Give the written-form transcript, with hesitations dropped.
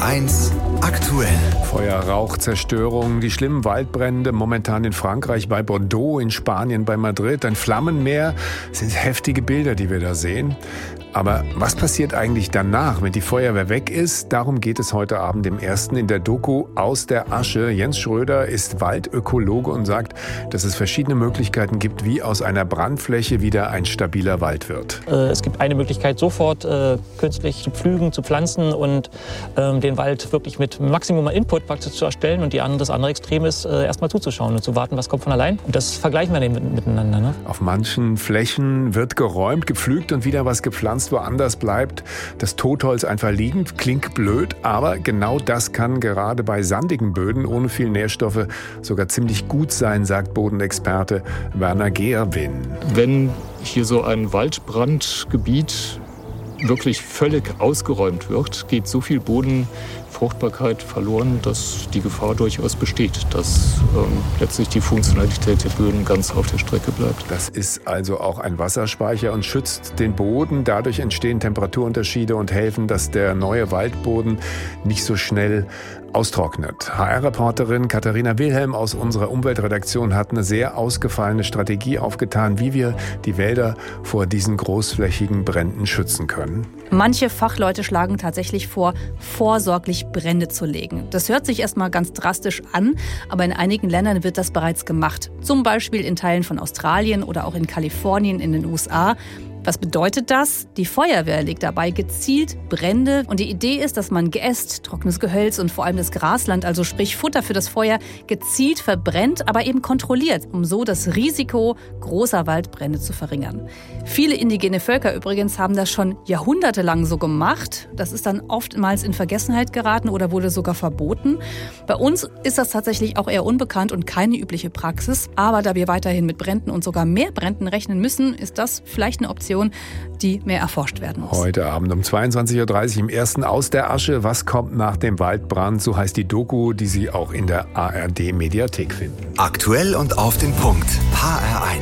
HR1 aktuell. Feuer, Rauch, Zerstörung, die schlimmen Waldbrände momentan in Frankreich, bei Bordeaux, in Spanien, bei Madrid, ein Flammenmeer, sind heftige Bilder, die wir da sehen. Aber was passiert eigentlich danach, wenn die Feuerwehr weg ist? Darum geht es heute Abend im Ersten in der Doku Aus der Asche. Jens Schröder ist Waldökologe und sagt, dass es verschiedene Möglichkeiten gibt, wie aus einer Brandfläche wieder ein stabiler Wald wird. Es gibt eine Möglichkeit, sofort künstlich zu pflügen, zu pflanzen und den Wald wirklich mit Maximum Input praktisch zu erstellen. Und das andere Extrem ist, erstmal zuzuschauen und zu warten, was kommt von allein. Und das vergleichen wir dann miteinander. Ne? Auf manchen Flächen wird geräumt, gepflügt und wieder was gepflanzt. Woanders bleibt das Totholz einfach liegen. Klingt blöd, aber genau das kann gerade bei sandigen Böden ohne viel Nährstoffe sogar ziemlich gut sein, sagt Bodenexperte Werner Geerwin. Wenn hier so ein Waldbrandgebiet wirklich völlig ausgeräumt wird, geht so viel Bodenfruchtbarkeit verloren, dass die Gefahr durchaus besteht, dass letztlich die Funktionalität der Böden ganz auf der Strecke bleibt. Das ist also auch ein Wasserspeicher und schützt den Boden. Dadurch entstehen Temperaturunterschiede und helfen, dass der neue Waldboden nicht so schnell austrocknet. HR-Reporterin Katharina Wilhelm aus unserer Umweltredaktion hat eine sehr ausgefallene Strategie aufgetan, wie wir die Wälder vor diesen großflächigen Bränden schützen können. Manche Fachleute schlagen tatsächlich vor, vorsorglich Brände zu legen. Das hört sich erstmal ganz drastisch an, aber in einigen Ländern wird das bereits gemacht. Zum Beispiel in Teilen von Australien oder auch in Kalifornien in den USA. Was bedeutet das? Die Feuerwehr legt dabei gezielt Brände. Und die Idee ist, dass man Geäst, trockenes Gehölz und vor allem das Grasland, also sprich Futter für das Feuer, gezielt verbrennt, aber eben kontrolliert, um so das Risiko großer Waldbrände zu verringern. Viele indigene Völker übrigens haben das schon jahrhundertelang so gemacht. Das ist dann oftmals in Vergessenheit geraten oder wurde sogar verboten. Bei uns ist das tatsächlich auch eher unbekannt und keine übliche Praxis. Aber da wir weiterhin mit Bränden und sogar mehr Bränden rechnen müssen, ist das vielleicht eine Option, die mehr erforscht werden muss. Heute Abend um 22.30 Uhr im Ersten Aus der Asche. Was kommt nach dem Waldbrand? So heißt die Doku, die Sie auch in der ARD-Mediathek finden. Aktuell und auf den Punkt. HR1.